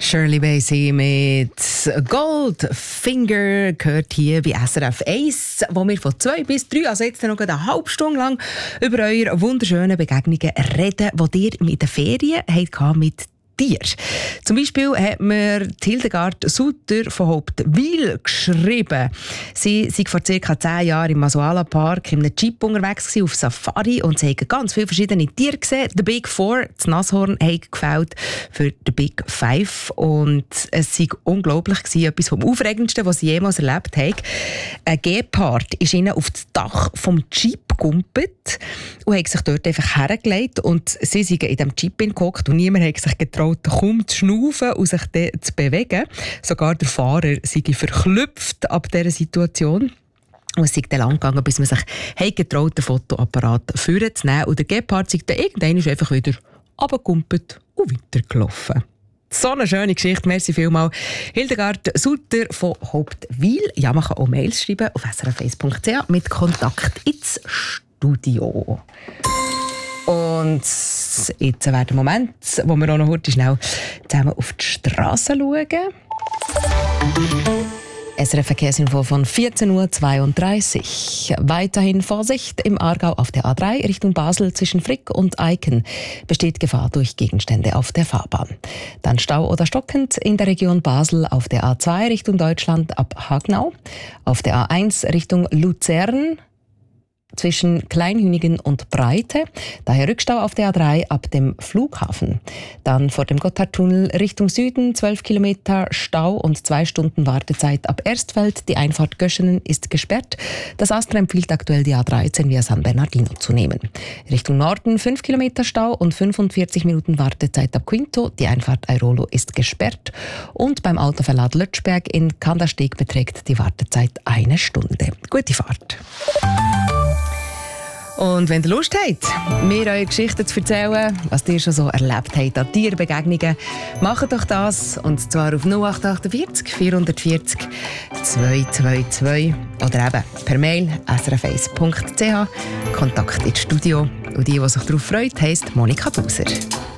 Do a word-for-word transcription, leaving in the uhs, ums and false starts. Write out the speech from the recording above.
Shirley Bassey mit Goldfinger gehört hier bei S R F eins, wo wir von zwei bis drei, also jetzt noch eine halbe Stunde lang, über eure wunderschönen Begegnungen reden, die ihr in den Ferien hattet mit Tier. Zum Beispiel hat mir Hildegard Sutter von Hauptwil geschrieben. Sie war vor ca. zehn Jahren im Masuala Park in einem Jeep unterwegs auf Safari und sie haben ganz viele verschiedene Tiere gesehen. The Big Four, das Nashorn, hat gefällt für The Big Five. Und es war unglaublich, etwas vom Aufregendsten, was sie jemals erlebt haben. Ein Gepard ist ihnen auf das Dach vom Jeep gegumpelt und hat sich dort einfach hergelegt. Und sie sind in diesem Jeep gehockt und niemand hat sich getraut, kaum zu schnaufen und sich dann zu bewegen. Sogar der Fahrer sei verklüpft ab dieser Situation. Und es sei dann lang gegangen, bis man sich getraut, den Fotoapparat vorzunehmen. Und der Gepard sei dann irgendwann einfach wieder runtergekumpelt und weitergelaufen. So eine schöne Geschichte. Merci vielmals. Hildegard Sutter von Hauptwil. Ja, man kann auch Mails schreiben auf s r f eins punkt c h mit Kontakt ins Studio. Und jetzt wäre der Moment, wo wir auch noch heute schnell zusammen auf die Straße schauen. S R F-Verkehrsinfo von vierzehn Uhr zweiunddreißig. Weiterhin Vorsicht im Aargau auf der A drei Richtung Basel zwischen Frick und Eiken. Besteht Gefahr durch Gegenstände auf der Fahrbahn. Dann Stau oder stockend in der Region Basel auf der A zwei Richtung Deutschland ab Hagnau. Auf der A eins Richtung Luzern zwischen Kleinhünigen und Breite, daher Rückstau auf der A drei ab dem Flughafen. Dann vor dem Gotthardtunnel Richtung Süden zwölf Kilometer Stau und zwei Stunden Wartezeit ab Erstfeld. Die Einfahrt Göschenen ist gesperrt. Das Astra empfiehlt aktuell die A dreizehn via San Bernardino zu nehmen. Richtung Norden fünf Kilometer Stau und fünfundvierzig Minuten Wartezeit ab Quinto. Die Einfahrt Airolo ist gesperrt. Und beim Autoverlad Lötschberg in Kandersteg beträgt die Wartezeit eine Stunde. Gute Fahrt! Und wenn ihr Lust habt, mir eure Geschichten zu erzählen, was ihr schon so erlebt habt an Tierbegegnungen, macht doch das. Und zwar auf null acht acht vier vier vier null zwei zwei zwei oder eben per Mail s r f eins punkt c h. Kontakt ins Studio. Und die, die sich darauf freut, heisst Monika Buser.